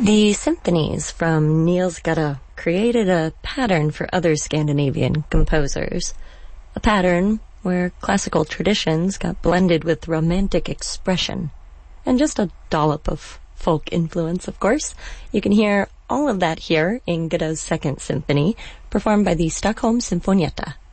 The symphonies from Niels Gade created a pattern for other Scandinavian composers. A pattern where classical traditions got blended with romantic expression. And just a dollop of folk influence, of course. You can hear all of that here in Gade's Second Symphony, performed by the Stockholm Sinfonietta.